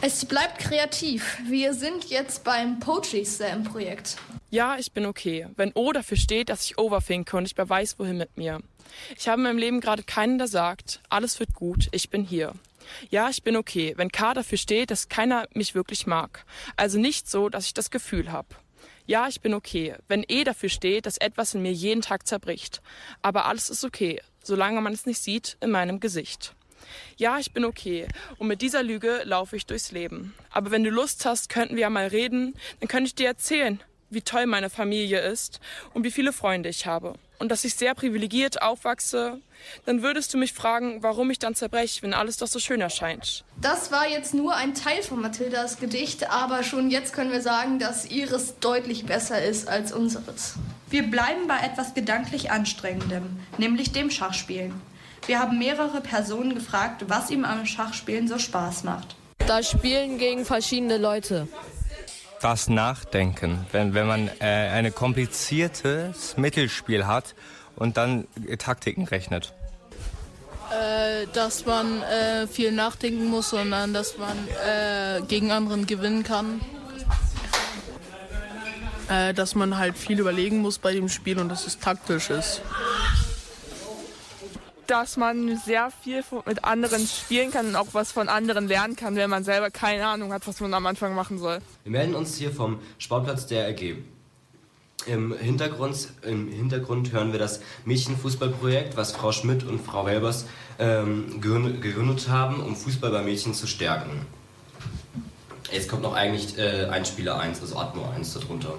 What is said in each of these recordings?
Es bleibt kreativ. Wir sind jetzt beim Poetry Slam Projekt. Ja, ich bin okay. Wenn O dafür steht, dass ich overthinke und ich weiß, wohin mit mir. Ich habe in meinem Leben gerade keinen, der sagt, alles wird gut, ich bin hier. Ja, ich bin okay. Wenn K dafür steht, dass keiner mich wirklich mag. Also nicht so, dass ich das Gefühl habe. Ja, ich bin okay. Wenn E dafür steht, dass etwas in mir jeden Tag zerbricht. Aber alles ist okay, solange man es nicht sieht in meinem Gesicht. Ja, ich bin okay. Und mit dieser Lüge laufe ich durchs Leben. Aber wenn du Lust hast, könnten wir ja mal reden. Dann könnte ich dir erzählen, wie toll meine Familie ist und wie viele Freunde ich habe. Und dass ich sehr privilegiert aufwachse. Dann würdest du mich fragen, warum ich dann zerbreche, wenn alles doch so schön erscheint. Das war jetzt nur ein Teil von Mathildas Gedicht, aber schon jetzt können wir sagen, dass ihres deutlich besser ist als unseres. Wir bleiben bei etwas gedanklich Anstrengendem, nämlich dem Schachspielen. Wir haben mehrere Personen gefragt, was ihm am Schachspielen so Spaß macht. Das Spielen gegen verschiedene Leute. Das Nachdenken, wenn man ein kompliziertes Mittelspiel hat und dann Taktiken rechnet. Dass man viel nachdenken muss, sondern dass man gegen anderen gewinnen kann. Dass man halt viel überlegen muss bei dem Spiel und dass es taktisch ist. Dass man sehr viel mit anderen spielen kann und auch was von anderen lernen kann, wenn man selber keine Ahnung hat, was man am Anfang machen soll. Wir melden uns hier vom Sportplatz der RG. Im Hintergrund hören wir das Mädchenfußballprojekt, was Frau Schmidt und Frau Welbers gegründet haben, um Fußball bei Mädchen zu stärken. Jetzt kommt noch eigentlich Einspieler 1, also Atmo 1 darunter.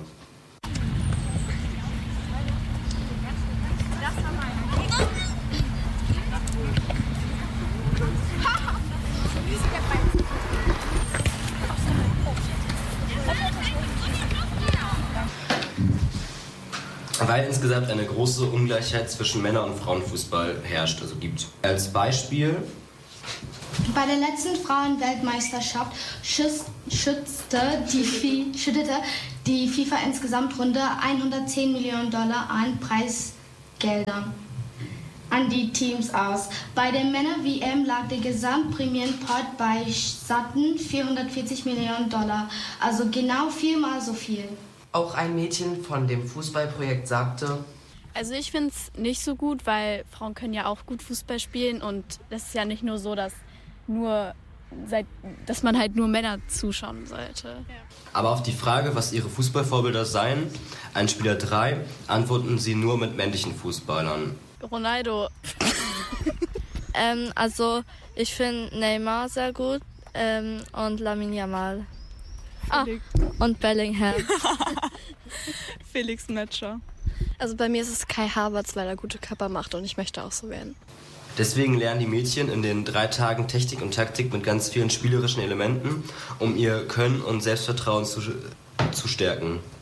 Weil insgesamt eine große Ungleichheit zwischen Männer- und Frauenfußball herrscht, also gibt. Als Beispiel: Bei der letzten Frauenweltmeisterschaft schüttete die FIFA insgesamt rund 110 Millionen Dollar an Preisgeldern an die Teams aus. Bei der Männer-WM lag der Gesamtprämienpot bei satten 440 Millionen Dollar, also genau viermal so viel. Auch ein Mädchen von dem Fußballprojekt sagte: Also ich finde es nicht so gut, weil Frauen können ja auch gut Fußball spielen und es ist ja nicht nur so, dass man halt nur Männer zuschauen sollte. Aber auf die Frage, was ihre Fußballvorbilder seien, Einspieler 3, antworten sie nur mit männlichen Fußballern. Ronaldo. Also ich finde Neymar sehr gut und Lamine Yamal. Und Bellingham. Felix Metscher. Also bei mir ist es Kai Havertz, weil er gute Körper macht und ich möchte auch so werden. Deswegen lernen die Mädchen in den 3 Tagen Technik und Taktik mit ganz vielen spielerischen Elementen, um ihr Können und Selbstvertrauen zu stärken.